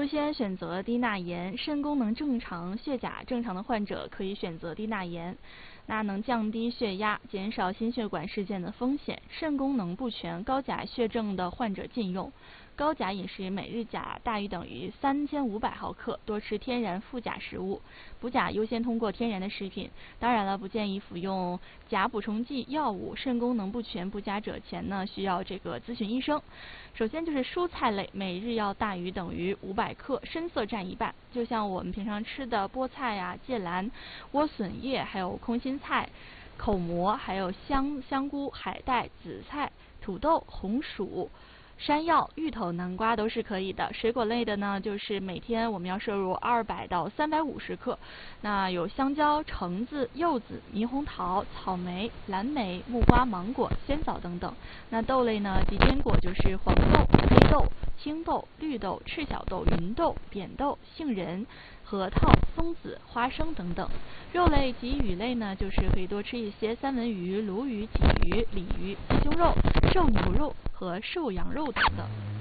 先选择低钠盐，肾功能正常、血钾正常的患者可以选择低钠盐，那能降低血压，减少心血管事件的风险。肾功能不全、高钾血症的患者禁用。高钾饮食每日钾大于等于3500毫克，多吃天然富钾食物。补钾优先通过天然的食品，当然了，不建议服用钾补充剂药物。肾功能不全不佳者前呢，需要咨询医生。首先就是蔬菜类，每日要大于等于500克，深色占一半。就像我们平常吃的菠菜呀、芥蓝、莴笋叶，还有空心菜、口蘑，还有香菇、海带、紫菜、土豆、红薯、山药、芋头、南瓜都是可以的。水果类的呢，就是每天我们要摄入200到350克。那有香蕉、橙子、柚子、猕猴桃、草莓、蓝莓、木瓜、芒果、鲜枣等等。那豆类呢，及坚果就是黄豆、黑豆、青豆、绿豆、赤小豆、芸豆、扁豆、杏仁、核桃、松子、花生等等。肉类及鱼类呢，就是可以多吃一些三文鱼、鲈鱼、鲫鱼、鲤鱼、鸡胸肉、瘦牛肉和瘦羊肉等等。